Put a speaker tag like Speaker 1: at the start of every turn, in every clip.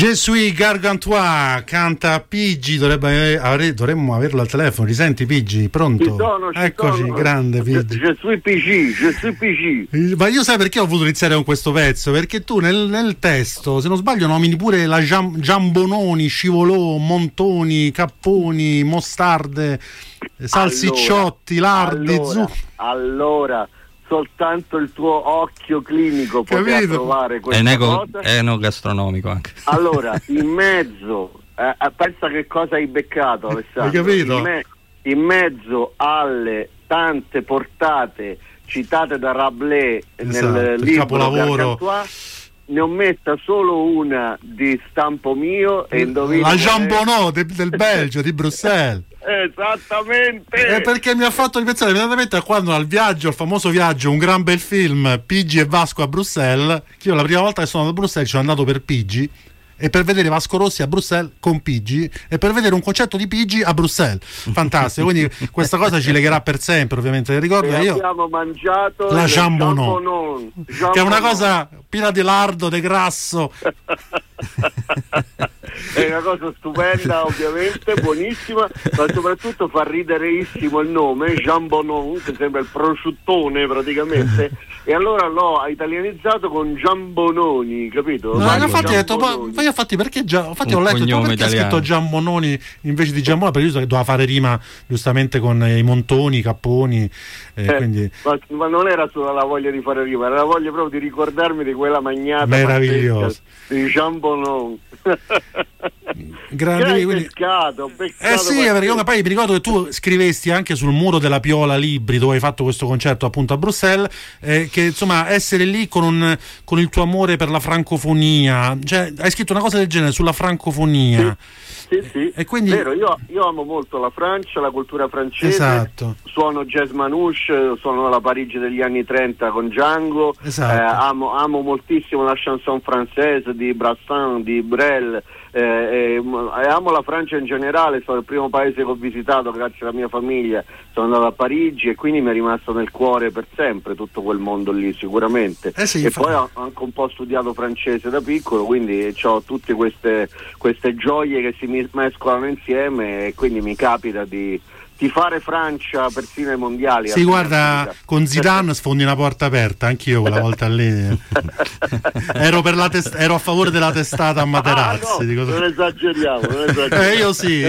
Speaker 1: Je suis Gargantua, canta Pigi, dovremmo averlo al telefono, risenti Pigi, pronto? Eccoci, grande Pigi.
Speaker 2: Je suis Pigi.
Speaker 1: Ma io sai perché ho voluto iniziare con questo pezzo? Perché tu nel testo, se non sbaglio, nomini pure la Giambononi, Scivolò, Montoni, Capponi, Mostarde, Salsicciotti, Lardi,
Speaker 2: Allora, soltanto il tuo occhio clinico poteva trovare questa cosa.
Speaker 3: Enogastronomico anche.
Speaker 2: Allora, in mezzo, pensa che cosa hai beccato, Alessandro.
Speaker 1: Hai capito?
Speaker 2: In mezzo alle tante portate citate da Rabelais,
Speaker 1: esatto,
Speaker 2: nel
Speaker 1: il
Speaker 2: libro
Speaker 1: capolavoro,
Speaker 2: ne ho messa solo una di stampo mio e indovina
Speaker 1: la Jambonneau del Belgio, di Bruxelles.
Speaker 2: Esattamente,
Speaker 1: perché mi ha fatto ripensare immediatamente a quando al famoso viaggio, un gran bel film, Pigi e Vasco a Bruxelles, che io la prima volta che sono andato a Bruxelles ci sono andato per Pigi e per vedere Vasco Rossi a Bruxelles con Pigi e per vedere un concerto di Pigi a Bruxelles. Fantastico, quindi questa cosa ci legherà per sempre, ovviamente. Ricordo che io
Speaker 2: abbiamo mangiato
Speaker 1: la Jambonneau, che è una cosa piena di lardo, di grasso.
Speaker 2: È una cosa stupenda, ovviamente, buonissima, ma soprattutto fa riderissimo il nome, Jambonneau, che sembra il prosciuttone praticamente, e allora l'ho italianizzato con Giambononi, capito?
Speaker 1: No, infatti ho detto, infatti perché infatti ho letto perché ha scritto Giambononi invece di Giambononi, perché io so che doveva fare rima giustamente con i Montoni, i Capponi, quindi...
Speaker 2: ma non era solo la voglia di fare rima, era la voglia proprio di ricordarmi di quella magnata
Speaker 1: meravigliosa
Speaker 2: di Jambonneau. Peccato,
Speaker 1: sì, perché io poi mi ricordo che tu scrivesti anche sul muro della Piola Libri, dove hai fatto questo concerto appunto a Bruxelles, che insomma essere lì con il tuo amore per la francofonia, cioè hai scritto una cosa del genere sulla francofonia.
Speaker 2: Sì.
Speaker 1: E quindi...
Speaker 2: Vero, io amo molto la Francia, la cultura francese,
Speaker 1: esatto.
Speaker 2: Suono jazz manouche, suono la Parigi degli anni 30 con Django,
Speaker 1: esatto.
Speaker 2: Amo moltissimo la chanson française di Brassens, di Brel, amo la Francia in generale, sono il primo paese che ho visitato grazie alla mia famiglia, sono andato a Parigi e quindi mi è rimasto nel cuore per sempre tutto quel mondo lì, sicuramente.
Speaker 1: Sì,
Speaker 2: e poi ho anche un po' studiato francese da piccolo, quindi ho tutte queste gioie che si mescolano insieme e quindi mi capita di fare Francia persino ai mondiali.
Speaker 1: Sì, guarda, con Zidane sfondi una porta aperta, anch'io quella volta lì ero a favore della testata a Materazzi.
Speaker 2: No, non esageriamo.
Speaker 1: Io sì.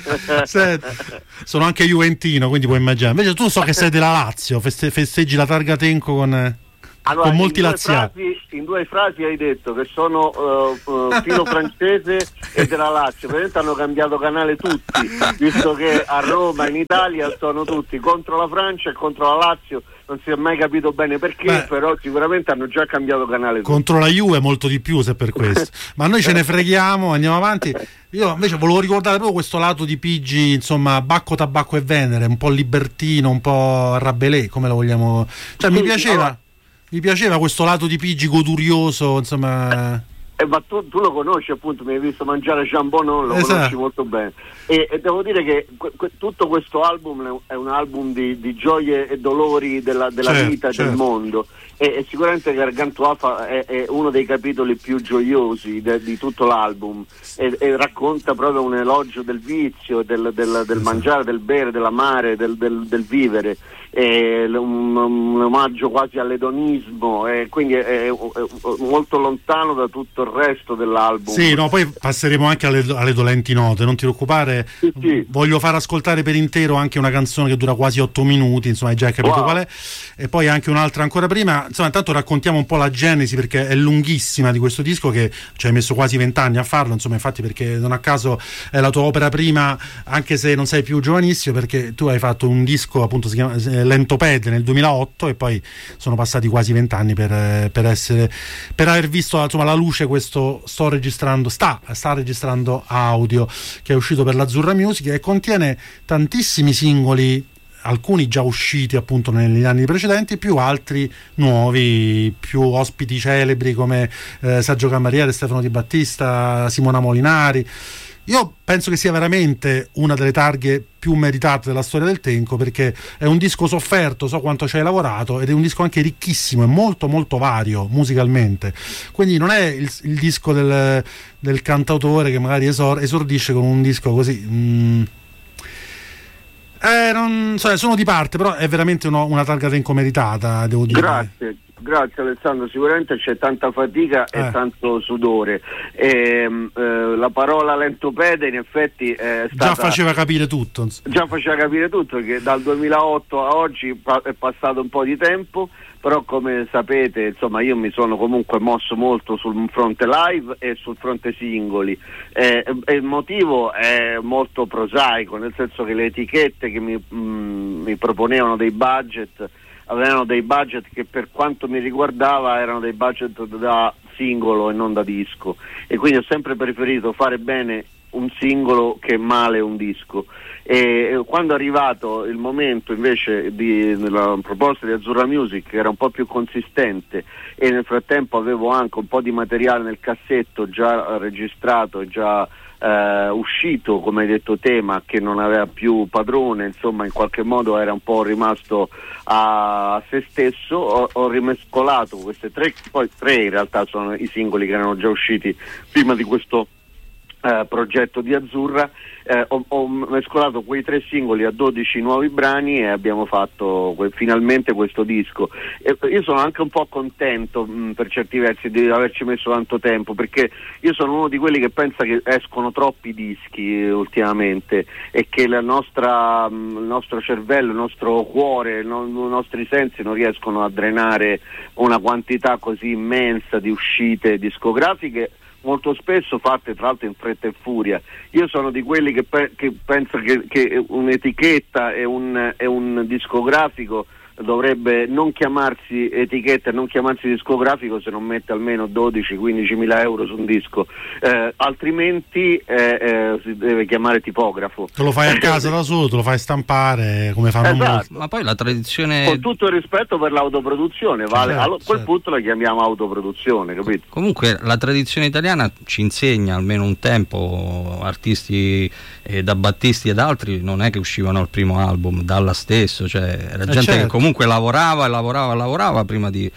Speaker 1: Sono anche juventino, quindi puoi immaginare. Invece tu so che sei della Lazio, festeggi la targa Tenco con molti laziali.
Speaker 2: In due frasi hai detto che sono filo francese e della Lazio, praticamente hanno cambiato canale tutti, visto che a Roma, in Italia, sono tutti contro la Francia e contro la Lazio, non si è mai capito bene perché, però sicuramente hanno già cambiato canale tutti.
Speaker 1: Contro la Juve molto di più, se per questo, ma noi ce ne freghiamo, andiamo avanti. Io invece volevo ricordare proprio questo lato di Pigi, insomma, Bacco, Tabacco e Venere, un po' libertino, un po' Rabelais, come lo vogliamo, cioè mi piaceva questo lato di Pigi godurioso, insomma.
Speaker 2: Ma tu lo conosci, appunto, mi hai visto mangiare Jambonneau, lo conosci molto bene. E devo dire che tutto questo album è un album di gioie e dolori della vita, del mondo. E sicuramente Gargantua è uno dei capitoli più gioiosi di tutto l'album e racconta proprio un elogio del vizio, del mangiare, del bere, dell'amare, del vivere, un omaggio quasi all'edonismo, e quindi è molto lontano da tutto il resto dell'album.
Speaker 1: Sì, no, poi passeremo anche alle dolenti note, non ti preoccupare.
Speaker 2: Sì.
Speaker 1: Voglio far ascoltare per intero anche una canzone che dura quasi 8 minuti, insomma hai già capito qual è, e poi anche un'altra ancora prima. Insomma, intanto raccontiamo un po' la genesi, perché è lunghissima, di questo disco, che ci hai messo quasi 20 anni a farlo, insomma, infatti, perché non a caso è la tua opera prima, anche se non sei più giovanissimo, perché tu hai fatto un disco, appunto, si chiama Lentopede nel 2008, e poi sono passati quasi 20 anni per aver visto, insomma, la luce questo sta registrando audio, che è uscito per l'Azzurra Music e contiene tantissimi singoli, alcuni già usciti appunto negli anni precedenti, più altri nuovi, più ospiti celebri come Sergio Camariere, Stefano Di Battista, Simona Molinari. Io penso che sia veramente una delle targhe più meritate della storia del Tenco, perché è un disco sofferto, so quanto ci hai lavorato, ed è un disco anche ricchissimo e molto molto vario musicalmente, quindi non è il disco del cantautore che magari esordisce con un disco così. Non so, sono di parte, però è veramente una targa Tenco meritata, devo dire.
Speaker 2: Grazie Alessandro, sicuramente c'è tanta fatica e tanto sudore. La parola lentopede in effetti è stata...
Speaker 1: Già faceva capire tutto,
Speaker 2: perché dal 2008 a oggi è passato un po' di tempo, però come sapete insomma io mi sono comunque mosso molto sul fronte live e sul fronte singoli, e il motivo è molto prosaico, nel senso che le etichette che mi proponevano dei budget avevano dei budget che per quanto mi riguardava erano dei budget da singolo e non da disco, e quindi ho sempre preferito fare bene un singolo che male un disco. E quando è arrivato il momento invece della proposta di Azzurra Music, che era un po' più consistente, e nel frattempo avevo anche un po' di materiale nel cassetto già registrato e già uscito, come hai detto te, ma che non aveva più padrone, insomma in qualche modo era un po' rimasto a se stesso, ho rimescolato queste tre in realtà sono i singoli che erano già usciti prima di questo progetto di Azzurra. Ho mescolato quei 3 singoli a 12 nuovi brani e abbiamo fatto finalmente questo disco. Io sono anche un po' contento per certi versi di averci messo tanto tempo, perché io sono uno di quelli che pensa che escono troppi dischi ultimamente e che il nostro cervello, il nostro cuore, i nostri sensi non riescono a drenare una quantità così immensa di uscite discografiche, molto spesso fatte tra l'altro in fretta e furia. Io sono di quelli che pensa che un'etichetta e un discografico dovrebbe non chiamarsi etichetta e non chiamarsi discografico se non mette almeno 12-15 mila euro su un disco, altrimenti si deve chiamare tipografo.
Speaker 1: Te lo fai a casa da solo, te lo fai stampare come fanno molti.
Speaker 3: Ma poi la tradizione,
Speaker 2: con tutto il rispetto per l'autoproduzione, vale, a quel punto la chiamiamo autoproduzione, capito?
Speaker 3: Comunque la tradizione italiana ci insegna, almeno un tempo, artisti da Battisti ed altri non è che uscivano al primo album, Dalla stesso, cioè era gente che comunque lavorava prima e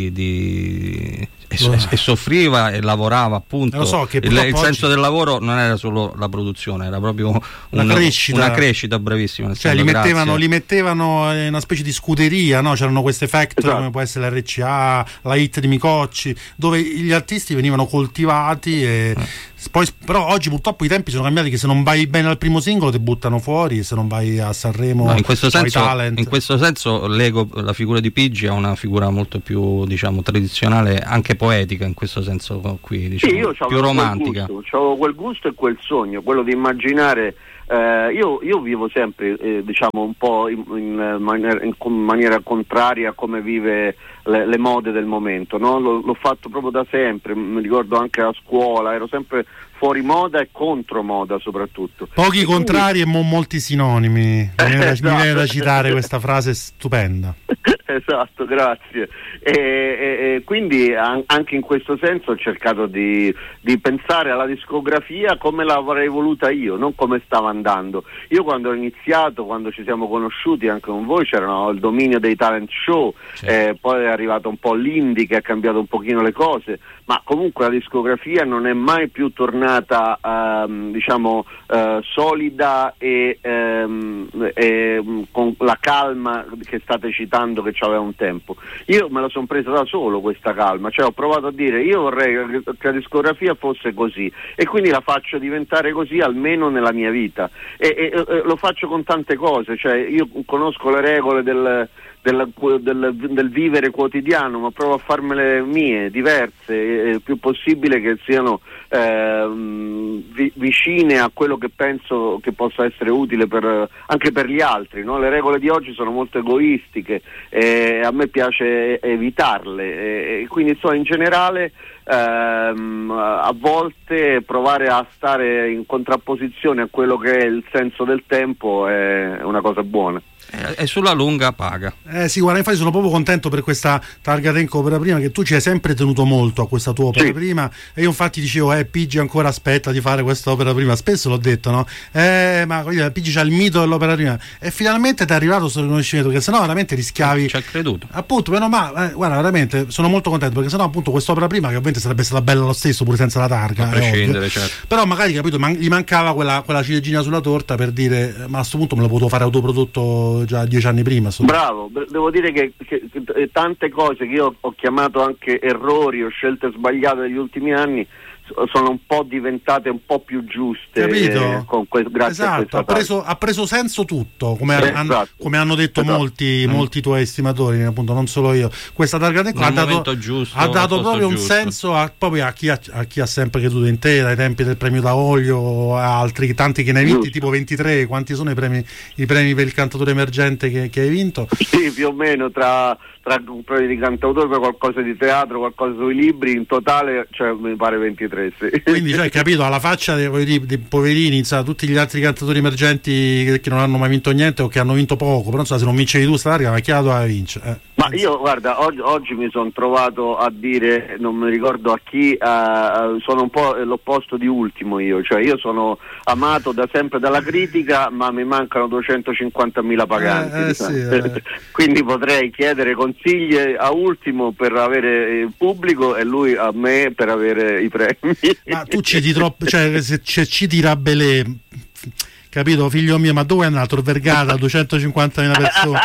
Speaker 3: soffriva e lavorava, appunto.
Speaker 1: Lo so, che
Speaker 3: il senso del lavoro non era solo la produzione, era proprio una crescita bravissima.
Speaker 1: Cioè li mettevano in una specie di scuderia, no? C'erano queste factory, esatto, come può essere la RCA, la Hit di Micocci, dove gli artisti venivano coltivati e poi, però oggi purtroppo i tempi sono cambiati, che se non vai bene al primo singolo ti buttano fuori, e se non vai a Sanremo
Speaker 3: in questo
Speaker 1: senso
Speaker 3: lego la figura di Piggi a una figura molto più, diciamo, tradizionale, anche poetica in questo senso qui, diciamo,
Speaker 2: sì, io
Speaker 3: più romantica.
Speaker 2: C'avevo quel gusto e quel sogno, quello di immaginare. Io vivo sempre diciamo un po' in maniera contraria a come vive le mode del momento, no? L'ho fatto proprio da sempre, mi ricordo anche a scuola, ero sempre fuori moda e contro moda soprattutto.
Speaker 1: Pochi contrari e molti sinonimi. Mi viene da citare questa frase stupenda.
Speaker 2: Esatto, grazie. E quindi anche in questo senso ho cercato di pensare alla discografia come l'avrei voluta io, non come stava andando. Io quando ho iniziato, quando ci siamo conosciuti anche con voi, c'erano il dominio dei talent show, poi è arrivato un po' l'indie che ha cambiato un pochino le cose, ma comunque la discografia non è mai più tornata solida e con la calma che state citando che c'aveva un tempo. Io me la sono presa da solo questa calma, cioè ho provato a dire io vorrei che la discografia fosse così e quindi la faccio diventare così almeno nella mia vita e lo faccio con tante cose, cioè io conosco le regole del vivere quotidiano, ma provo a farmele mie, diverse, il più possibile che siano vicine a quello che penso che possa essere utile anche per gli altri, no? Le regole di oggi sono molto egoistiche e a me piace evitarle e quindi in generale a volte provare a stare in contrapposizione a quello che è il senso del tempo è una cosa buona.
Speaker 3: E sulla lunga paga.
Speaker 1: Sì, guarda, infatti sono proprio contento per questa targa Tenco opera prima, che tu ci hai sempre tenuto molto a questa tua opera prima, e io infatti dicevo Pigi ancora aspetta di fare questa opera prima, spesso l'ho detto, no? Ma Pigi c'ha il mito dell'opera prima, e finalmente ti è arrivato questo riconoscimento, perché sennò veramente rischiavi.
Speaker 3: Ci ha creduto.
Speaker 1: Appunto, guarda, veramente sono molto contento, perché sennò appunto quest'opera prima, che ovviamente sarebbe stata bella lo stesso pure senza la targa,
Speaker 3: a prescindere, certo.
Speaker 1: Però magari, capito, gli mancava quella ciliegina sulla torta per dire, ma a questo punto me lo potevo fare autoprodotto già 10 anni prima.
Speaker 2: Bravo, devo dire che tante cose che io ho chiamato anche errori o scelte sbagliate negli ultimi anni sono un po' diventate un po' più giuste,
Speaker 1: capito?
Speaker 2: Grazie a questa
Speaker 1: ha preso senso tutto, come hanno detto molti tuoi estimatori, appunto, non solo io. Questa targa Tenco ha dato proprio un senso proprio a chi ha sempre creduto in te, dai tempi del premio D'Aolio a altri tanti che ne hai vinti, tipo 23. Quanti sono i premi per il cantatore emergente che hai vinto?
Speaker 2: Sì, più o meno tra un premio di cantautore, per qualcosa di teatro, qualcosa sui libri, in totale, cioè, mi pare 23, sì.
Speaker 1: Quindi, cioè, capito, alla faccia dei poverini, tutti gli altri cantatori emergenti che non hanno mai vinto niente o che hanno vinto poco, però se non vincevi tu sta targa, ma chi la doveva vincere?
Speaker 2: Ma io, guarda, oggi mi sono trovato a dire, non mi ricordo a chi, sono un po' l'opposto di Ultimo io, cioè io sono amato da sempre dalla critica, ma mi mancano 250.000 paganti, quindi potrei chiedere consigli a Ultimo per avere il pubblico e lui a me per avere i premi.
Speaker 1: Ma tu citi troppo, cioè se citi Rabelais, capito, figlio mio, ma dove è andato il Vergata, 250.000 persone?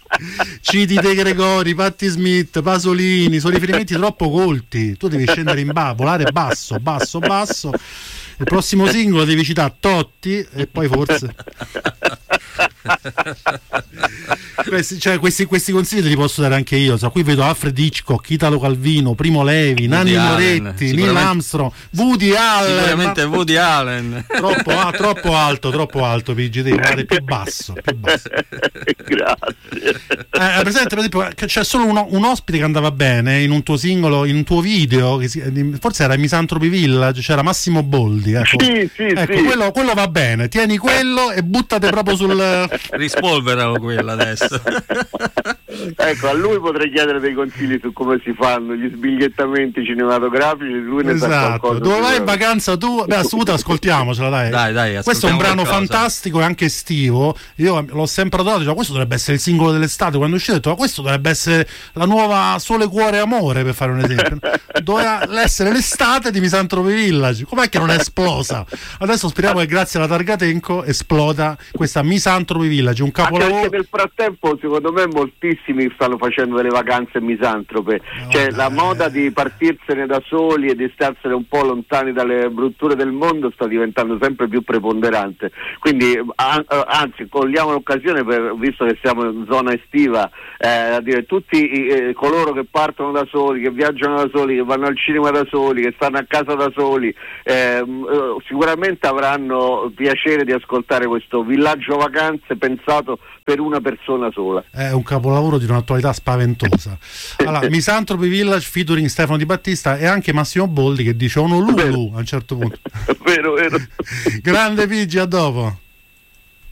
Speaker 1: Citi De Gregori, Patti Smith, Pasolini, sono riferimenti troppo colti, tu devi scendere in volare basso. Il prossimo singolo devi citare Totti e poi forse questi consigli te li posso dare anche io. Qui vedo Alfred Hitchcock, Italo Calvino, Primo Levi, Nanni Moretti, Neil Armstrong, Woody Allen.
Speaker 3: Sicuramente Woody Allen.
Speaker 1: Troppo alto, Pigi, devi andare più basso.
Speaker 2: Grazie.
Speaker 1: Presente, per esempio, c'è solo un ospite che andava bene in un tuo singolo, in un tuo video, forse era Misanthropy Village, c'era Massimo Boldi. Ecco.
Speaker 2: Sì.
Speaker 1: Quello va bene, tieni quello e buttate proprio sul
Speaker 3: rispolveralo quella adesso.
Speaker 2: Ecco, a lui potrei chiedere dei consigli su come si fanno gli sbigliettamenti cinematografici, lui ne sa qualcosa.
Speaker 1: Dove vai in vacanza tu? Beh, ascoltiamocela, dai. Questo è un brano fantastico e anche estivo. Io l'ho sempre adorato, cioè, questo dovrebbe essere il singolo dell'estate. Quando è uscito ho detto, ma questo dovrebbe essere la nuova Sole, Cuore, Amore, per fare un esempio. Doveva essere l'estate di Misanthropy Village. Com'è che non è esplosa? Adesso speriamo che grazie alla targa Tenco esploda questa Misanthropy Village, un capolavoro.
Speaker 2: Anche nel frattempo secondo me moltissimi stanno facendo delle vacanze misantrope, la moda di partirsene da soli e di starsene un po' lontani dalle brutture del mondo sta diventando sempre più preponderante, quindi anzi cogliamo l'occasione visto che siamo in zona estiva, a dire tutti coloro che partono da soli, che viaggiano da soli, che vanno al cinema da soli, che stanno a casa da soli, sicuramente avranno piacere di ascoltare questo villaggio vacanze pensato per una persona sola. È
Speaker 1: un capolavoro di un'attualità spaventosa. Allora, Misanthropy Village featuring Stefano Di Battista e anche Massimo Boldi che dice Honolulu a un certo punto.
Speaker 2: Vero.
Speaker 1: Grande Pigi, a dopo.